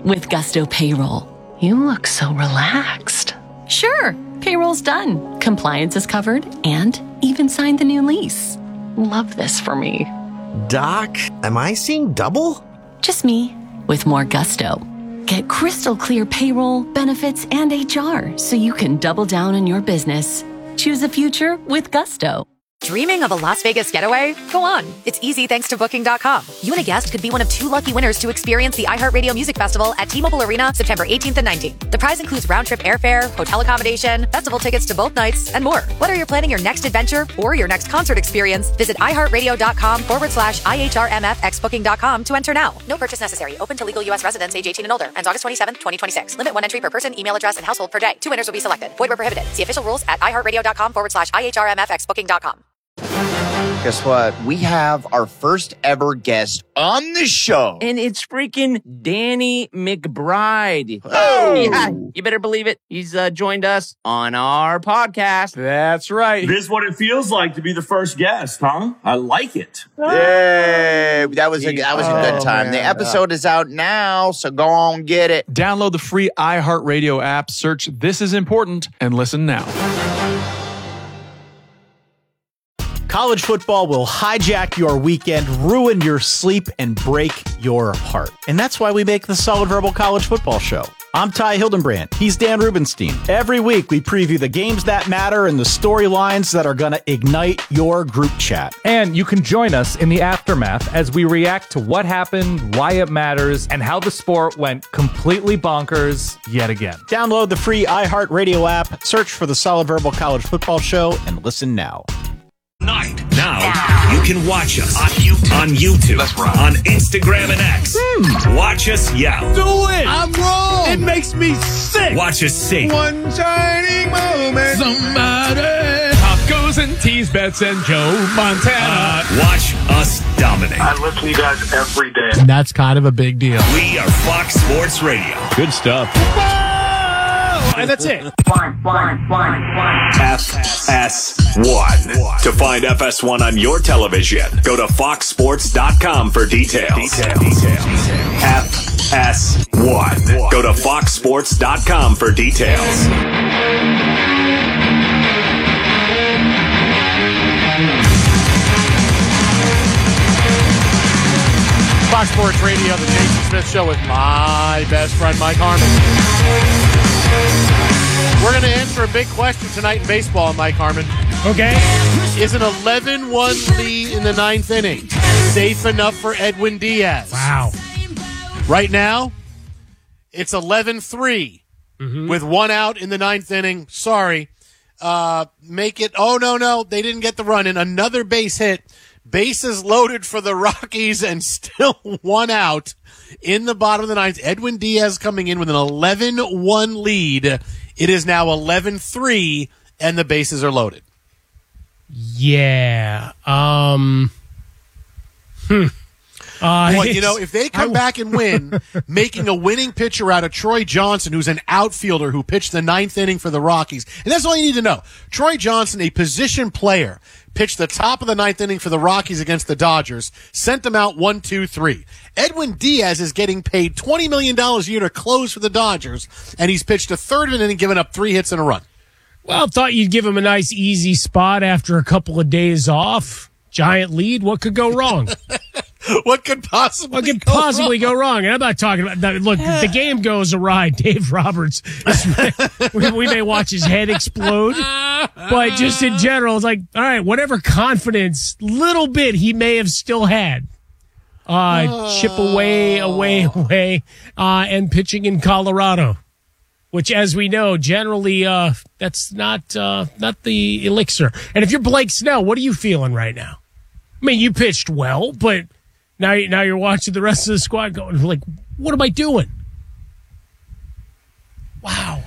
with Gusto Payroll. You look so relaxed. Sure, payroll's done, compliance is covered, and even signed the new lease. Love this for me. Doc, am I seeing double? Just me, with more gusto. Get crystal clear payroll, benefits, and HR so you can double down on your business. Choose a future with Gusto. Dreaming of a Las Vegas getaway? Go on. It's easy thanks to Booking.com. You and a guest could be one of 2 lucky winners to experience the iHeartRadio Music Festival at T-Mobile Arena September 18th and 19th. The prize includes round-trip airfare, hotel accommodation, festival tickets to both nights, and more. Whether you're planning your next adventure or your next concert experience, visit iHeartRadio.com/IHRMFX Booking.com to enter now. No purchase necessary. Open to legal U.S. residents age 18 and older. Ends August 27th, 2026. Limit 1 entry per person, email address, and household per day. 2 winners will be selected. Void where prohibited. See official rules at iHeartRadio.com/IHRMFX Booking.com. Guess what? We have our first ever guest on the show. And it's freaking Danny McBride. Oh! Yeah, you better believe it. He's joined us on our podcast. That's right. This is what it feels like to be the first guest, huh? I like it. Yay! That was a good time. Man. The episode is out now, so go on get it. Download the free iHeartRadio app, search This Is Important, and listen now. College football will hijack your weekend, ruin your sleep, and break your heart. And that's why we make the Solid Verbal College Football Show. I'm Ty Hildenbrand. He's Dan Rubenstein. Every week, we preview the games that matter and the storylines that are going to ignite your group chat. And you can join us in the aftermath as we react to what happened, why it matters, and how the sport went completely bonkers yet again. Download the free iHeartRadio app, search for the Solid Verbal College Football Show, and listen now. Now you can watch us on YouTube, on Instagram and X. Watch us yell. Do it! I'm wrong! It makes me sick! Watch us sing. One shining moment. Somebody. Tacos and tease bets and Joe Montana. Watch us dominate. I listen to you guys every day. That's kind of a big deal. We are Fox Sports Radio. Good stuff. And that's it. FS1. To find FS1 on your television, go to foxsports.com for details. FS1. Go to foxsports.com for details. Fox Sports Radio, the Jason Smith Show with my best friend, Mike Harmon. We're going to answer a big question tonight in baseball, Mike Harmon. Okay. Is an 11-1 lead in the 9th inning safe enough for Edwin Diaz? Wow. Right now, it's 11-3 with 1 out in the 9th inning. Sorry. Make it, no, they didn't get the run in. Another base hit. Bases loaded for the Rockies and still 1 out in the bottom of the 9th. Edwin Diaz coming in with an 11-1 lead. It is now 11-3, and the bases are loaded. Yeah. Boy, if they come back and win, making a winning pitcher out of Troy Johnson, who's an outfielder who pitched the 9th inning for the Rockies, and that's all you need to know. Troy Johnson, a position player, pitched the top of the 9th inning for the Rockies against the Dodgers, sent them out 1-2-3. Edwin Diaz is getting paid $20 million a year to close for the Dodgers, and he's pitched a third of an inning, giving up 3 hits and a run. Well, thought you'd give him a nice, easy spot after a couple of days off. Giant lead. What could go wrong? What could possibly go wrong? And I'm not talking about that. Look, if the game goes awry, Dave Roberts, we may watch his head explode. But just in general, it's like, all right, whatever confidence, little bit he may have still had. Chip away, and pitching in Colorado, which, as we know, generally that's not the elixir. And if you're Blake Snell, what are you feeling right now? I mean, you pitched well, but now you're watching the rest of the squad going like, what am I doing? Wow.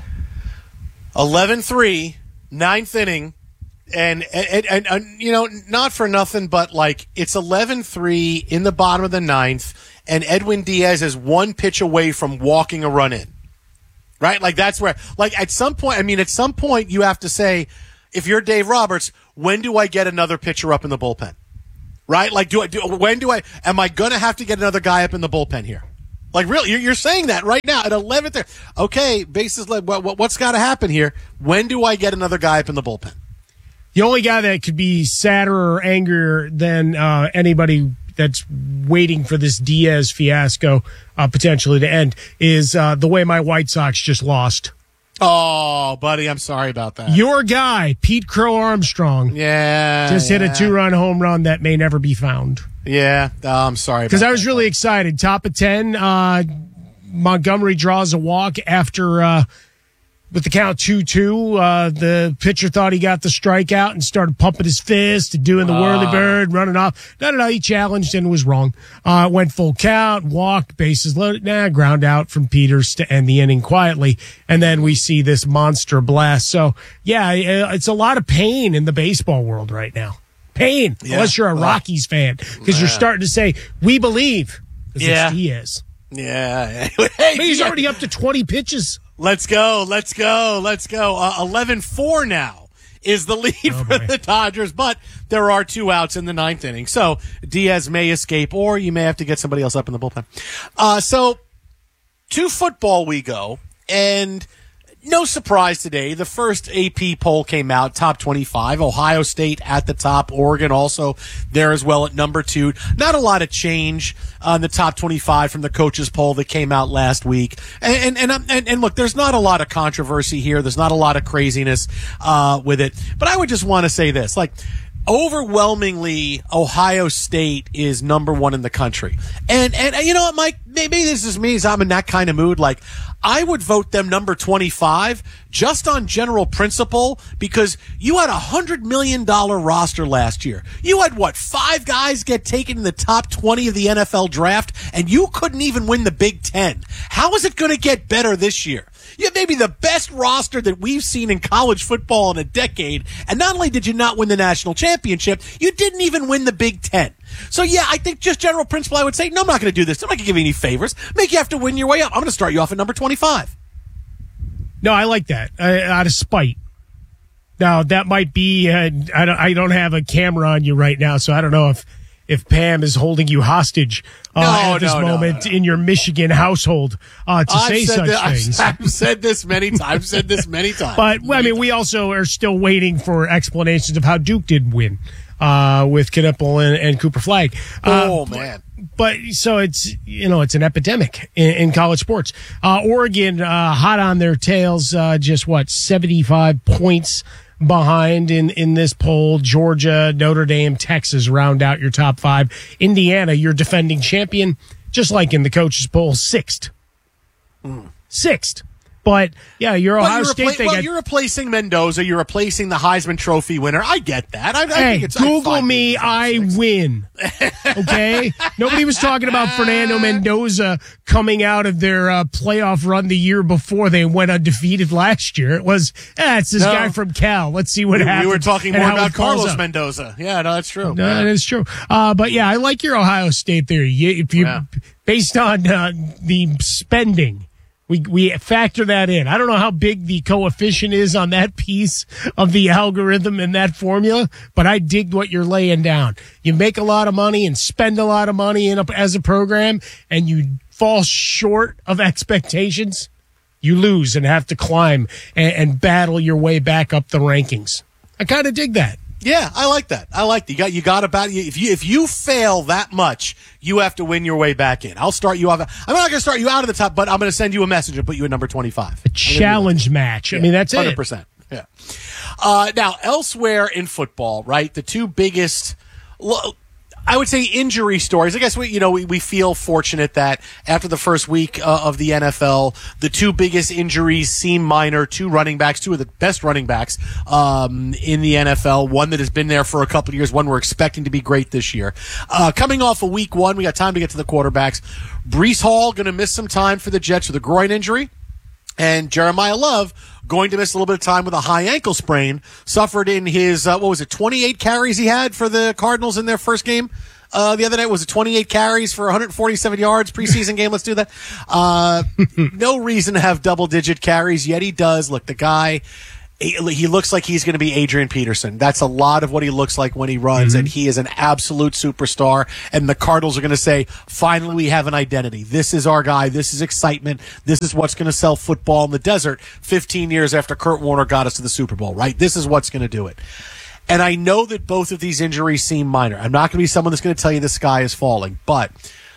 11-3, 9th inning, and not for nothing, but like it's 11-3 in the bottom of the 9th, and Edwin Diaz is 1 pitch away from walking a run in. Right? Like that's where, like at some point you have to say, if you're Dave Roberts, when do I get another pitcher up in the bullpen? Right? Like am I going to have to get another guy up in the bullpen here? Like, really, you're saying that right now at 11th there. Okay, bases led. What's got to happen here? When do I get another guy up in the bullpen? The only guy that could be sadder or angrier than anybody that's waiting for this Diaz fiasco potentially to end is the way my White Sox just lost. Oh, buddy, I'm sorry about that. Your guy, Pete Crow Armstrong, just hit a 2-run home run that may never be found. Yeah, I'm sorry. Because I was really excited. Top of 10, Montgomery draws a walk after, with the count 2-2. The pitcher thought he got the strikeout and started pumping his fist and doing the whirly bird, running off. No, he challenged and was wrong. Went full count, walked, bases loaded, ground out from Peters to end the inning quietly. And then we see this monster blast. So, yeah, it's a lot of pain in the baseball world right now. Pain, unless you're a Rockies fan, because you're starting to say, we believe. It's Diaz. Yeah. Hey, he's already up to 20 pitches. Let's go. 11-4 now is the lead for the Dodgers, but there are 2 outs in the 9th inning. So Diaz may escape, or you may have to get somebody else up in the bullpen. So to football we go, and no surprise today, the first AP poll came out, top 25. Ohio State at the top, Oregon also there as well at number 2. Not a lot of change on the top 25 from the coaches poll that came out last week. And look, there's not a lot of controversy here. There's not a lot of craziness with it. But I would just want to say this, like, overwhelmingly, Ohio State is number 1 in the country. And you know what, Mike, maybe this is me, I'm in that kind of mood. Like, I would vote them number 25 just on general principle, because you had $100 million roster last year. You had 5 guys get taken in the top 20 of the NFL draft, and you couldn't even win the Big Ten. How is it going to get better this year? You have maybe the best roster that we've seen in college football in a decade. And not only did you not win the national championship, you didn't even win the Big Ten. So, yeah, I think just general principle, I would say, no, I'm not going to do this. I'm not going to give you any favors. Make you have to win your way up. I'm going to start you off at number 25. No, I like that. Out of spite. Now, that might be, I don't have a camera on you right now, so I don't know if Pam is holding you hostage at this moment in your Michigan household to say such things. I've said this many times. But, I mean, we also are still waiting for explanations of how Duke did win with Knipple and Cooper Flagg. Man. But so it's an epidemic in college sports. Oregon hot on their tails, just 75 points behind in this poll. Georgia, Notre Dame, Texas round out your top 5. Indiana, your defending champion, just like in the coaches poll, 6th. 6th. But, yeah, your Ohio State thing. You're replacing Mendoza. You're replacing the Heisman Trophy winner. I get that. I think it's Google me, I win. Okay? Nobody was talking about Fernando Mendoza coming out of their playoff run the year before they went undefeated last year. It was, it's this guy from Cal. Let's see what happens. We were talking more about Carlos Mendoza. Yeah, no, that's true. No, that is true. But, yeah, I like your Ohio State there. Based on the spending, we factor that in. I don't know how big the coefficient is on that piece of the algorithm and that formula, but I dig what you're laying down. You make a lot of money and spend a lot of money as a program, and you fall short of expectations, you lose and have to climb and battle your way back up the rankings. I kind of dig that. Yeah, I like that. You got about if you fail that much, you have to win your way back in. I'll start you off. I'm not going to start you out of the top, but I'm going to send you a message and put you at number 25. A challenge match. I mean, that's 100%. Yeah. Now, elsewhere in football, right? The 2 biggest, I would say, injury stories. I guess we feel fortunate that after the first week of the NFL, the 2 biggest injuries seem minor. 2 running backs, 2 of the best running backs in the NFL. One that has been there for a couple of years. One we're expecting to be great this year. Coming off of week 1, we got time to get to the quarterbacks. Breece Hall going to miss some time for the Jets with a groin injury. And Jeremiah Love going to miss a little bit of time with a high ankle sprain, suffered in his, 28 carries he had for the Cardinals in their first game the other night. Was it 28 carries for 147 yards preseason game? Let's do that. No reason to have double-digit carries, yet he does. Look, the guy, He looks like he's going to be Adrian Peterson. That's a lot of what he looks like when he runs, and he is an absolute superstar. And the Cardinals are going to say, finally, we have an identity. This is our guy. This is excitement. This is what's going to sell football in the desert 15 years after Kurt Warner got us to the Super Bowl, right? This is what's going to do it. And I know that both of these injuries seem minor. I'm not going to be someone that's going to tell you the sky is falling. But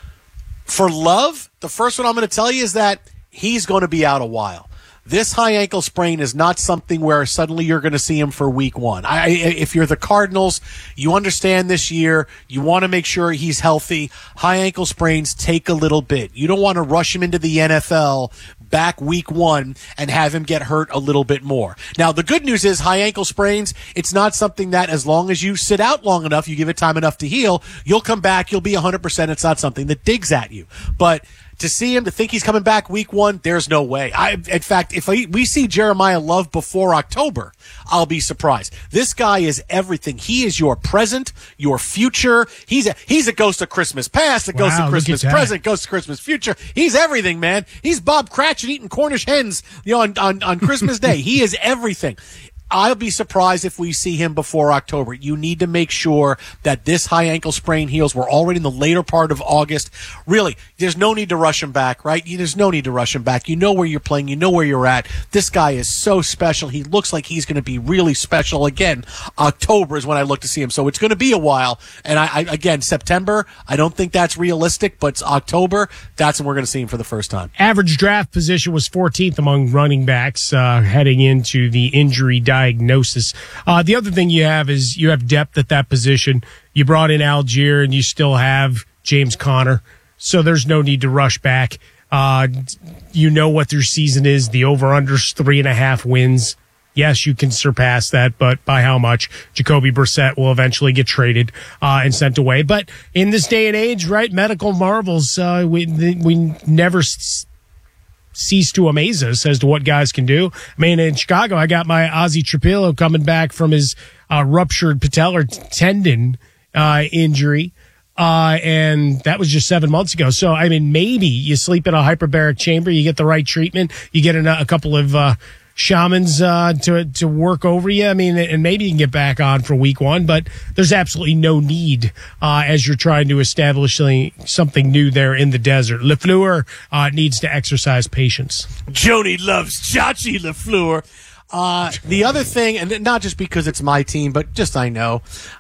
for Love, the first one I'm going to tell you is that he's going to be out a while. This high ankle sprain is not something where suddenly you're going to see him for week one. If you're the Cardinals, you understand this year, you want to make sure he's healthy. High ankle sprains take a little bit. You don't want to rush him into the NFL back week one and have him get hurt a little bit more. Now, the good news is high ankle sprains, it's not something that as long as you sit out long enough, you give it time enough to heal, you'll come back, you'll be 100%. It's not something that digs at you. But to see him, to think he's coming back week one, there's no way. In fact, if we see Jeremiah Love before October, I'll be surprised. This guy is everything. He is your present, your future. He's a ghost of Christmas past, a ghost of Christmas present, ghost of Christmas future. He's everything, man. He's Bob Cratchit eating Cornish hens, on Christmas Day. He is everything. I'll be surprised if we see him before October. You need to make sure that this high ankle sprain heals. We're already in the later part of August. Really, there's no need to rush him back, right? There's no need to rush him back. You know where you're playing. You know where you're at. This guy is so special. He looks like he's going to be really special. Again, October is when I look to see him. So it's going to be a while. And again, September, I don't think that's realistic, but it's October. That's when we're going to see him for the first time. Average draft position was 14th among running backs heading into the injury diagnosis. The other thing you have is you have depth at that position. You brought in Algier and you still have James Conner, so there's no need to rush back. You know what their season is. The over-under's 3.5 wins. Yes, you can surpass that, but by how much? Jacoby Brissett will eventually get traded and sent away. But in this day and age, right, medical marvels, we never cease to amaze us as to what guys can do. I mean, in Chicago, I got my Ozzie Trapillo coming back from his ruptured patellar tendon injury, and that was just 7 months ago. So, I mean, maybe you sleep in a hyperbaric chamber, you get the right treatment, you get a couple of shamans to work over you. I mean, and maybe you can get back on for week one, but there's absolutely no need as you're trying to establish something new there in the desert. LaFleur needs to exercise patience. Joni loves Chachi LaFleur. The other thing, and not just because it's my team, but just I know,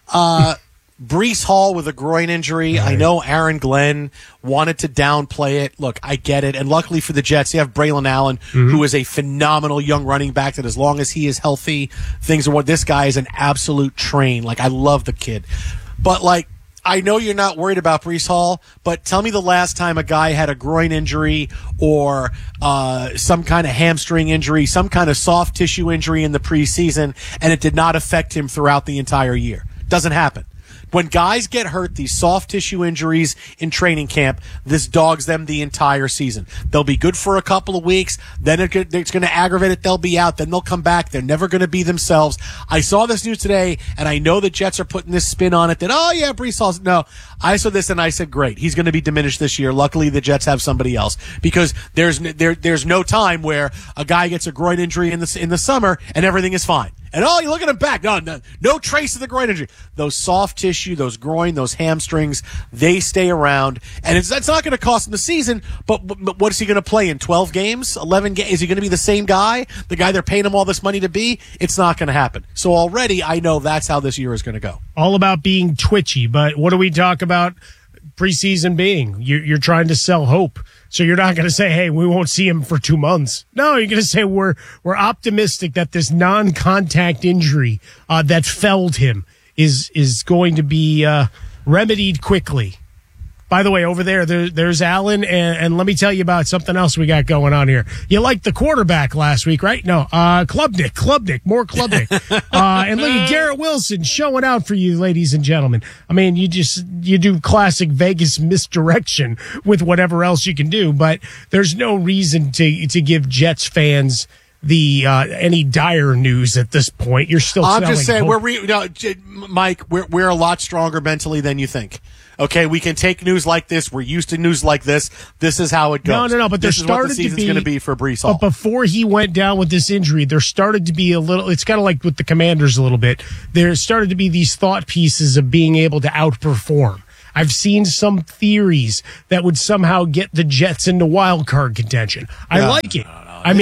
Breece Hall with a groin injury. Right. I know Aaron Glenn wanted to downplay it. Look, I get it. And luckily for the Jets, you have Braylon Allen, who is a phenomenal young running back that as long as he is healthy, things are what this guy is an absolute train. Like, I love the kid. But, like, I know you're not worried about Breece Hall, but tell me the last time a guy had a groin injury or some kind of hamstring injury, some kind of soft tissue injury in the preseason, and it did not affect him throughout the entire year. Doesn't happen. When guys get hurt, these soft tissue injuries in training camp, this dogs them the entire season. They'll be good for a couple of weeks, then it's going to aggravate it, they'll be out, then they'll come back, they're never going to be themselves. I saw this news today, and I know the Jets are putting this spin on it that, oh yeah, Breece Hall's, no. I saw this and I said, great, he's going to be diminished this year. Luckily, the Jets have somebody else, because there's no time where a guy gets a groin injury in the summer and everything is fine. And you look at him back. No trace of the groin injury. Those soft tissue, those groin, those hamstrings, they stay around. And that's not going to cost him the season, but what is he going to play in 12 games, 11 games? Is he going to be the same guy, the guy they're paying him all this money to be? It's not going to happen. So already I know that's how this year is going to go. All about being twitchy, but what do we talk about preseason being? You're trying to sell hope. So you're not going to say, hey, we won't see him for 2 months. No, you're going to say we're optimistic that this non-contact injury that felled him is going to be remedied quickly. By the way, over there's Allen, and let me tell you about something else we got going on here. You liked the quarterback last week, right? No, Klubnik, more Klubnik. And look at Garrett Wilson showing out for you, ladies and gentlemen. I mean, you do classic Vegas misdirection with whatever else you can do, but there's no reason to give Jets fans any dire news at this point. You're still. I'm just saying, hope. Mike, we're a lot stronger mentally than you think. Okay, we can take news like this. We're used to news like this. This is how it goes. No. But there this is what the started season's to going to be for Breece Hall. But before he went down with this injury, there started to be a little. It's kind of like with the Commanders a little bit. There started to be these thought pieces of being able to outperform. I've seen some theories that would somehow get the Jets into wild card contention. I like it.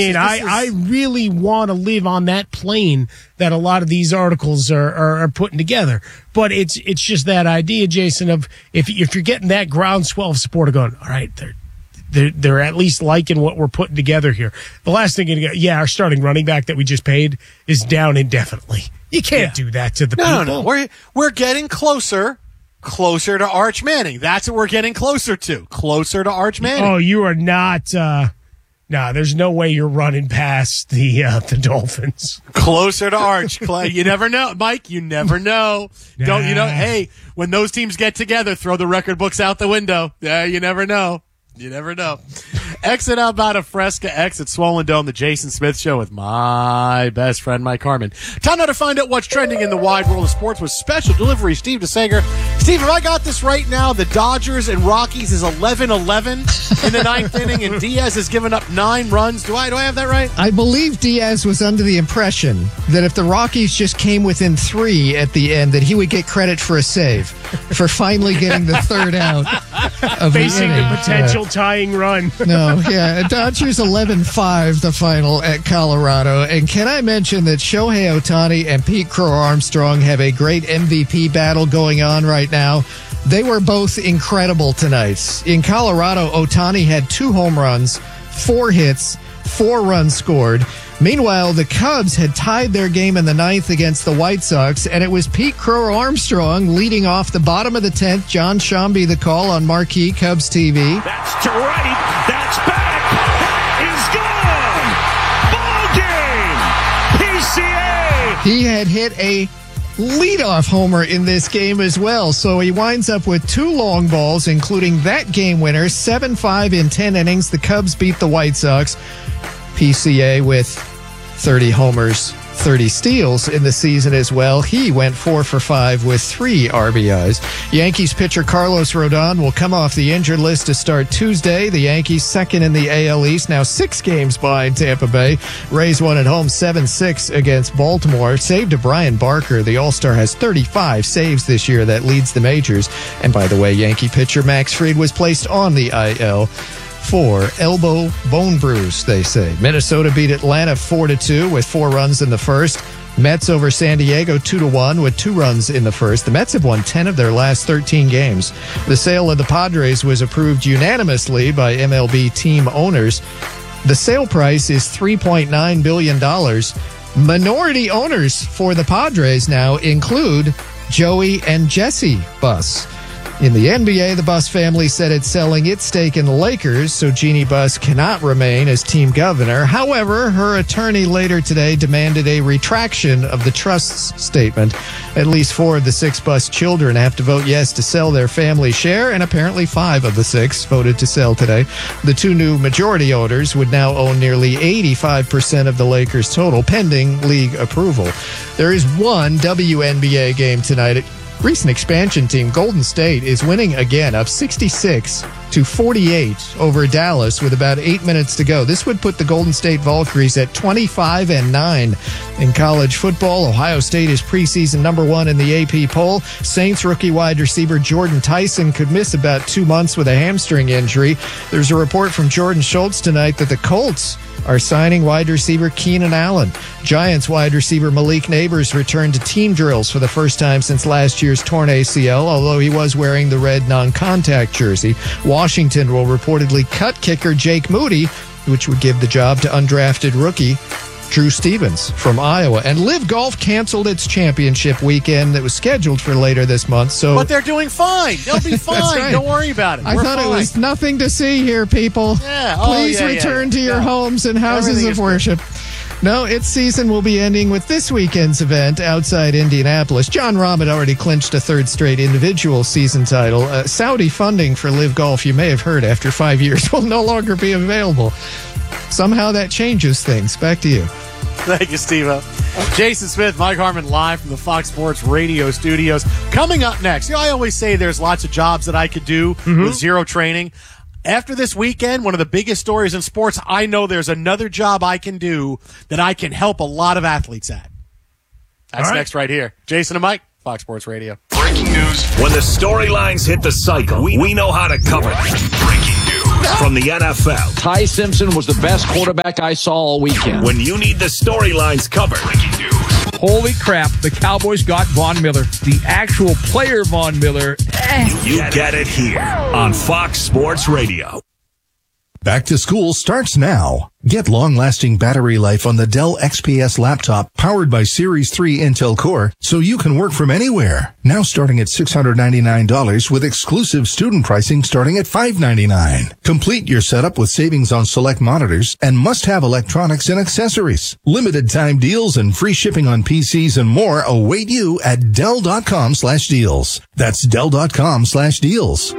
I really want to live on that plane that a lot of these articles are putting together. But it's just that idea, Jason, of if you're getting that groundswell of support of going, all right, they're at least liking what we're putting together here. The last thing, our starting running back that we just paid is down indefinitely. You can't do that to the people. No. We're getting closer to Arch Manning. That's what we're getting closer to. Closer to Arch Manning. Oh, you are not. There's no way you're running past the Dolphins. Closer to Arch. You never know, Mike. You never know. Don't you know? Hey, when those teams get together, throw the record books out the window. Yeah, you never know. You never know. Exit out of Fresca, exit Swollen Dome, the Jason Smith Show with my best friend, Mike Harmon. Time now to find out what's trending in the wide world of sports with special delivery, Steve DeSager. Steve, if I got this right now, the Dodgers and Rockies is 11-11 in the ninth inning, and Diaz has given up 9 runs. Do I have that right? I believe Diaz was under the impression that if the Rockies just came within 3 at the end, that he would get credit for a save for finally getting the third out of facing the inning. A potential tying run. Dodgers 11-5 the final at Colorado. And can I mention that Shohei Ohtani and Pete Crow Armstrong have a great MVP battle going on right now? They were both incredible tonight. In Colorado, Ohtani had 2 home runs, 4 hits, 4 runs scored. Meanwhile, the Cubs had tied their game in the 9th against the White Sox, and it was Pete Crow Armstrong leading off the bottom of the 10th. John Shambi the call on Marquee Cubs TV. That's to right. That's back. That is gone. Ball game. PCA. He had hit a leadoff homer in this game as well, so he winds up with 2 long balls, including that game winner, 7-5 in 10 innings. The Cubs beat the White Sox. PCA with 30 homers, 30 steals in the season as well. He went 4 for 5 with 3 RBIs. Yankees pitcher Carlos Rodon will come off the injured list to start Tuesday. The Yankees second in the AL East, now 6 games behind Tampa Bay. Rays won at home 7-6 against Baltimore. Save to Brian Barker. The All-Star has 35 saves this year. That leads the majors. And by the way, Yankee pitcher Max Fried was placed on the IL for elbow bone bruise, they say. Minnesota beat Atlanta 4-2 with 4 runs in the first. Mets over San Diego 2-1 with 2 runs in the first. The Mets have won 10 of their last 13 games. The sale of the Padres was approved unanimously by MLB team owners. The sale price is $3.9 billion. Minority owners for the Padres now include Joey and Jesse Buss. In the NBA, the Buss family said it's selling its stake in the Lakers, so Jeannie Buss cannot remain as team governor. However, her attorney later today demanded a retraction of the trust's statement. At least 4 of the 6 Buss children have to vote yes to sell their family share, and apparently 5 of the 6 voted to sell today. The 2 new majority owners would now own nearly 85% of the Lakers' total, pending league approval. There is one WNBA game tonight. Recent expansion team Golden State is winning again, up 66-48 over Dallas with about 8 minutes to go. This would put the Golden State Valkyries at 25-9 in college football. Ohio State is preseason number 1 in the AP poll. Saints rookie wide receiver Jordan Tyson could miss about 2 months with a hamstring injury. There's a report from Jordan Schultz tonight that the Colts are signing wide receiver Keenan Allen. Giants wide receiver Malik Neighbors returned to team drills for the first time since last year's torn ACL, although he was wearing the red non-contact jersey. Washington will reportedly cut kicker Jake Moody, which would give the job to undrafted rookie Drew Stevens from Iowa. And Live Golf canceled its championship weekend that was scheduled for later this month. But they're doing fine. They'll be fine. Right. Don't worry about it. I thought it was nothing to see here, people. Yeah. Please return to your homes and houses of worship. No, its season will be ending with this weekend's event outside Indianapolis. John Rahm had already clinched a 3rd straight individual season title. Saudi funding for Live Golf, you may have heard, after 5 years, will no longer be available. somehow that changes things. Back to you. Thank you, Steve-O. Jason Smith, Mike Harmon, live from the Fox Sports Radio studios. Coming up next, I always say there's lots of jobs that I could do with zero training. After this weekend, one of the biggest stories in sports, I know there's another job I can do that I can help a lot of athletes at. That's next right here. Jason and Mike, Fox Sports Radio. Breaking news. When the storylines hit the cycle, we know how to cover them. Breaking news from the NFL. Ty Simpson was the best quarterback I saw all weekend. When you need the storylines covered. Breaking news. Holy crap, the Cowboys got Von Miller. The actual player Von Miller. You get it here on Fox Sports Radio. Back to school starts now. Get long-lasting battery life on the Dell XPS laptop powered by Series 3 Intel Core so you can work from anywhere. Now starting at $699 with exclusive student pricing starting at $599. Complete your setup with savings on select monitors and must-have electronics and accessories. Limited time deals and free shipping on PCs and more await you at Dell.com/deals. That's Dell.com/deals.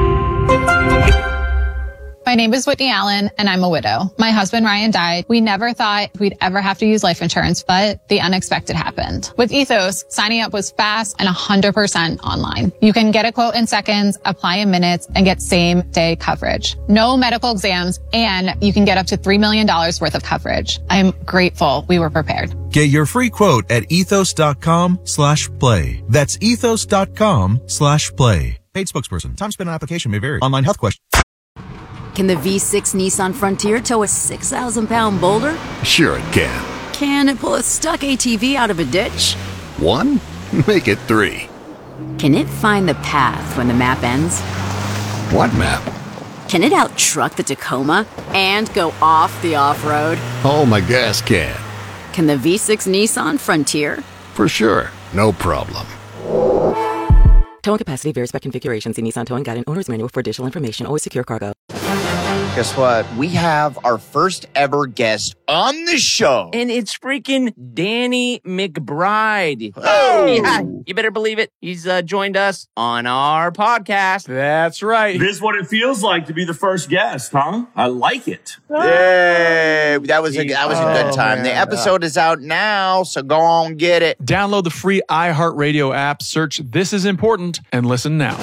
My name is Whitney Allen, and I'm a widow. My husband, Ryan, died. We never thought we'd ever have to use life insurance, but the unexpected happened. With Ethos, signing up was fast and 100% online. You can get a quote in seconds, apply in minutes, and get same-day coverage. No medical exams, and you can get up to $3 million worth of coverage. I'm grateful we were prepared. Get your free quote at ethos.com/play. That's ethos.com/play. Paid spokesperson. Time spent on application may vary. Online health question. Can the V6 Nissan Frontier tow a 6,000-pound boulder? Sure it can. Can it pull a stuck ATV out of a ditch? 1? Make it 3. Can it find the path when the map ends? What map? Can it out-truck the Tacoma and go off the off-road? Oh, my gas can. Can the V6 Nissan Frontier? For sure. No problem. Towing capacity varies by configuration. See Nissan Towing Guide and Owner's Manual for additional information. Always secure cargo. Guess what? We have our first ever guest on the show. And it's freaking Danny McBride. Oh! Yeah, you better believe it. He's joined us on our podcast. That's right. This is what it feels like to be the first guest, huh? I like it. Yay! That was a good time. The episode is out now, so go on get it. Download the free iHeartRadio app, search This Is Important, and listen now.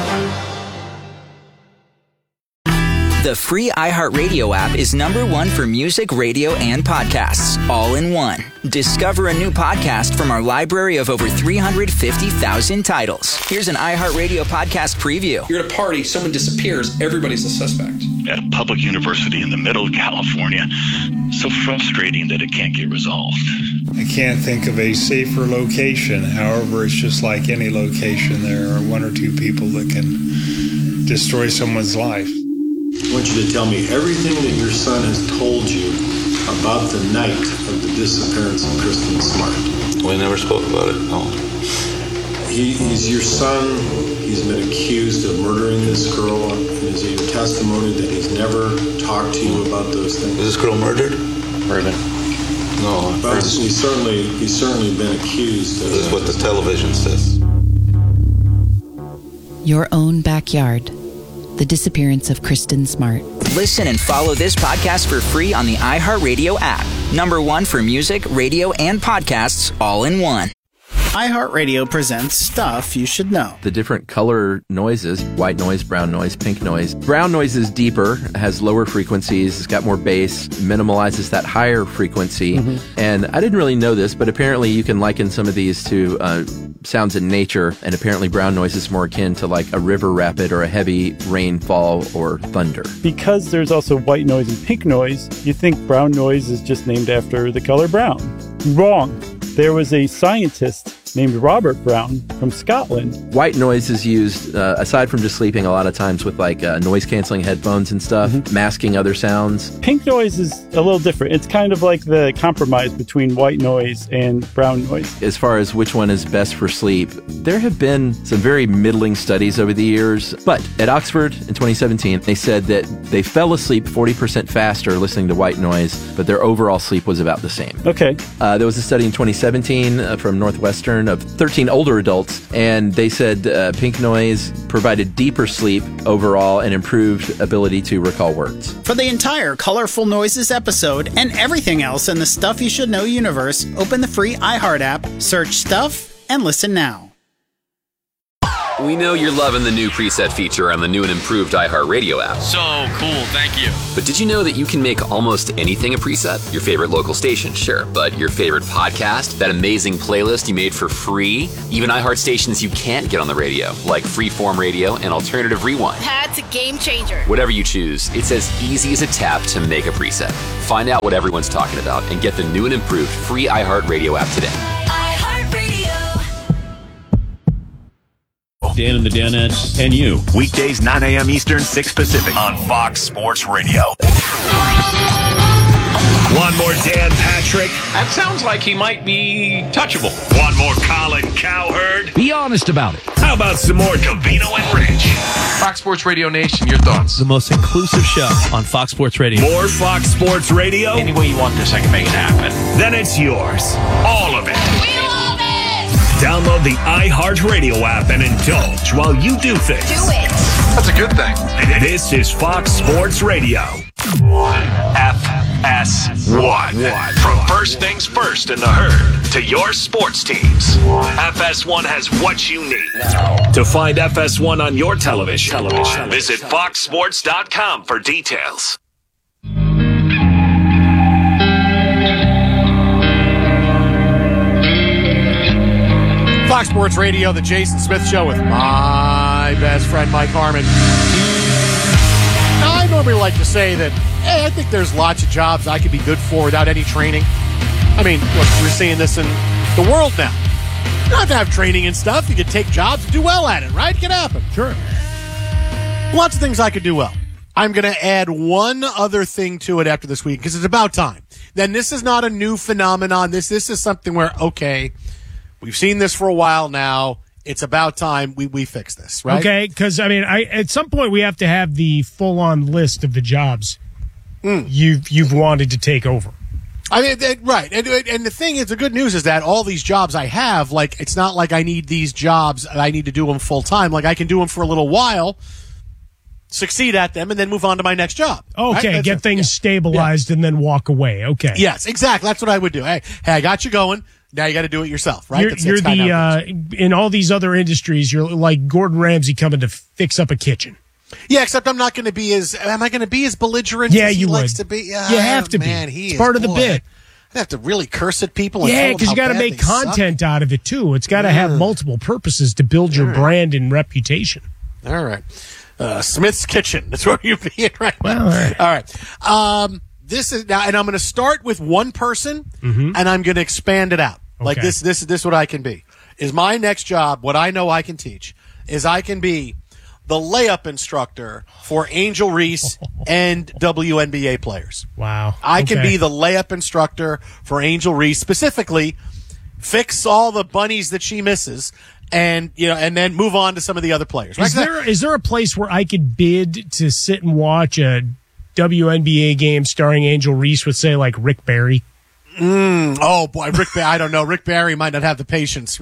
The free iHeartRadio app is #1 for music, radio, and podcasts, all in one. Discover a new podcast from our library of over 350,000 titles. Here's an iHeartRadio podcast preview. You're at a party, someone disappears, everybody's a suspect. At a public university in the middle of California, so frustrating that it can't get resolved. I can't think of a safer location. However, it's just like any location. There are 1 or 2 people that can destroy someone's life. I want you to tell me everything that your son has told you about the night of the disappearance of Kristen Smart. We never spoke about it, no. He's your son. He's been accused of murdering this girl. Is it your testimony that he's never talked to you about those things? Was this girl murdered? Murdered. No. But he's certainly been accused of This is what the television says. Your own backyard. The disappearance of Kristen Smart. Listen and follow this podcast for free on the iHeartRadio app. #1 for music, radio, and podcasts, all in one. iHeartRadio presents Stuff You Should Know. The different color noises, white noise, brown noise, pink noise. Brown noise is deeper, has lower frequencies, it's got more bass, minimalizes that higher frequency. And I didn't really know this, but apparently you can liken some of these to sounds in nature, and apparently brown noise is more akin to like a river rapid or a heavy rainfall or thunder. Because there's also white noise and pink noise, you think brown noise is just named after the color brown. Wrong. There was a scientist named Robert Brown from Scotland. White noise is used, aside from just sleeping, a lot of times with like noise-canceling headphones and stuff, masking other sounds. Pink noise is a little different. It's kind of like the compromise between white noise and brown noise. As far as which one is best for sleep, there have been some very middling studies over the years. But at Oxford in 2017, they said that they fell asleep 40% faster listening to white noise, but their overall sleep was about the same. Okay. There was a study in 2017 from Northwestern children, of 13 older adults, and they said pink noise provided deeper sleep overall and improved ability to recall words. For the entire Colorful Noises episode and everything else in the Stuff You Should Know universe, open the free iHeart app, search Stuff, and listen now. We know you're loving the new preset feature on the new and improved iHeartRadio app. So cool, thank you. But did you know that you can make almost anything a preset? Your favorite local station, sure, but your favorite podcast, that amazing playlist you made for free, even iHeart stations you can't get on the radio, like Freeform Radio and Alternative Rewind. That's a game changer. Whatever you choose, it's as easy as a tap to make a preset. Find out what everyone's talking about and get the new and improved free iHeartRadio app today. Dan and the Danettes and you. Weekdays 9 a.m. Eastern, 6 Pacific on Fox Sports Radio. One more Dan Patrick. That sounds like he might be touchable. One more Colin Cowherd. Be honest about it. How about some more Covino and Rich? Fox Sports Radio Nation, your thoughts? The most inclusive show on Fox Sports Radio. More Fox Sports Radio? Any way you want this, I can make it happen. Then it's yours. All of it. We love it! Download the iHeartRadio app and indulge while you do things. Do it! That's a good thing. This is Fox Sports Radio. FS1. From first things first in the herd to your sports teams, FS1 has what you need. To find FS1 on your television, visit foxsports.com for details. Fox Sports Radio, the Jason Smith Show with my best friend, Mike Harmon. Now, I normally like to say that, hey, I think there's lots of jobs I could be good for without any training. I mean, look, we're seeing this in the world now. You don't have to have training and stuff. You can take jobs and do well at it, right? It can happen. Sure. Lots of things I could do well. I'm going to add one other thing to it after this week because it's about time. Then this is not a new phenomenon. This is something where, okay, we've seen this for a while now. It's about time we fix this, right? Okay, because, I mean, at some point we have to have the full-on list of the jobs you've wanted to take over. I mean, right. And the thing is, the good news is that all these jobs I have, like, it's not like I need these jobs, I need to do them full-time. Like, I can do them for a little while, succeed at them, and then move on to my next job. Okay, right? Get things stabilized and then walk away. Okay. Yes, exactly. That's what I would do. Hey, I got you going. Now you got to do it yourself, right? You're in all these other industries, you're like Gordon Ramsay coming to fix up a kitchen. Yeah, except I'm not going to be as. Am I going to be as belligerent? Yeah, as he you likes would. To be. You have to man, be. He it's is, part of the bit. I have to really curse at people. And yeah, because you got to make content out of it too. It's got to have multiple purposes to build your brand and reputation. All right, Smith's Kitchen. That's where you're being right now. Well, all right. This is now, and I'm going to start with one person, and I'm going to expand it out. Like this is what I can be. Is my next job, what I know I can teach, is I can be the layup instructor for Angel Reese and WNBA players. Wow. I can be the layup instructor for Angel Reese, specifically fix all the bunnies that she misses and then move on to some of the other players. Right? Is there a place where I could bid to sit and watch a WNBA game starring Angel Reese with, say, like Rick Barry? Oh boy, Rick Barry. I don't know. Rick Barry might not have the patience.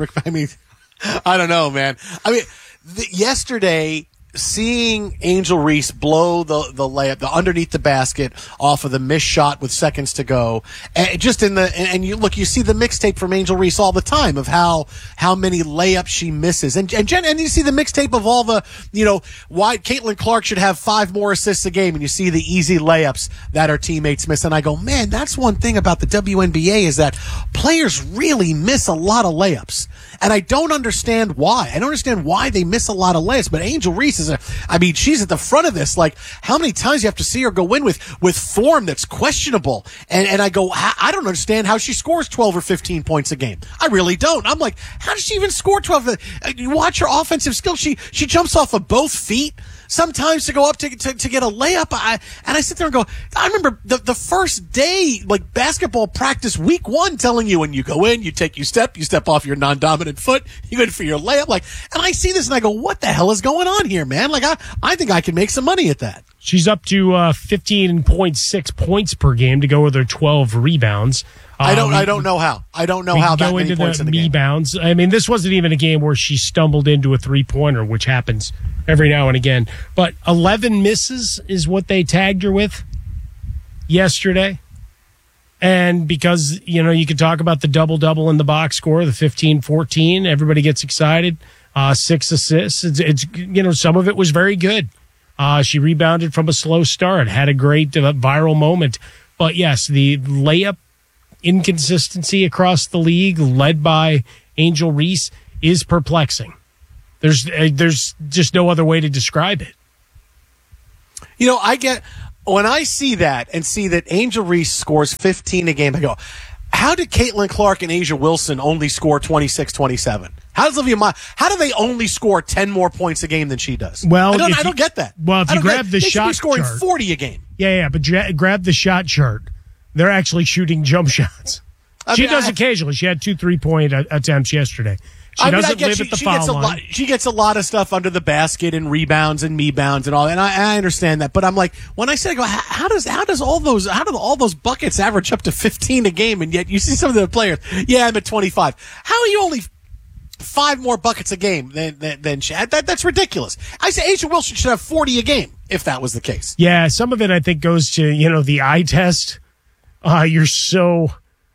I don't know, man. I mean, yesterday, seeing Angel Reese blow the layup, the underneath the basket off of the missed shot with seconds to go, and you see the mixtape from Angel Reese all the time of how many layups she misses, and you see the mixtape of all the, why Caitlin Clark should have 5 more assists a game, and you see the easy layups that her teammates miss, and I go, man, that's one thing about the WNBA is that players really miss a lot of layups. And I don't understand why. I don't understand why they miss a lot of layups. But Angel Reese she's at the front of this. Like, how many times you have to see her go in with form that's questionable? And I go, I don't understand how she scores 12 or 15 points a game. I really don't. I'm like, how does she even score 12? You watch her offensive skill. She jumps off of both feet sometimes to go up to get a layup. And I sit there and go, I remember the first day, like basketball practice week 1, telling you when you go in, you step off your non-dominant foot, you go in for your layup. Like, and I see this and I go, what the hell is going on here, man? Like, I think I can make some money at that. She's up to 15.6 points per game to go with her 12 rebounds. I don't know how. I don't know how that many points in the game. Rebounds. I mean, this wasn't even a game where she stumbled into a three-pointer, which happens every now and again. But 11 misses is what they tagged her with yesterday. And because, you could talk about the double-double in the box score, the 15-14, everybody gets excited. 6 assists. It's some of it was very good. She rebounded from a slow start, had a great viral moment. But yes, the layup inconsistency across the league, led by Angel Reese, is perplexing. There's just no other way to describe it. When I see that and see that Angel Reese scores 15 a game, I go, how did Caitlin Clark and Asia Wilson only score 26, 27? How do they only score 10 more points a game than she does? Well, I don't get that. Well, if you grab the shot they should be scoring chart, 40 a game. Yeah, but grab the shot chart. They're actually shooting jump shots. She does occasionally. She had 2 3-point attempts yesterday. She doesn't live at the foul line. She gets a lot of stuff under the basket and rebounds and me-bounds and all that. And I understand that. But I'm like, when I say, how do all those buckets average up to 15 a game? And yet you see some of the players, I'm at 25. How are you only 5 more buckets a game than she had? That's ridiculous. I say Asia Wilson should have 40 a game if that was the case. Yeah, some of it I think goes to, the eye test. You're so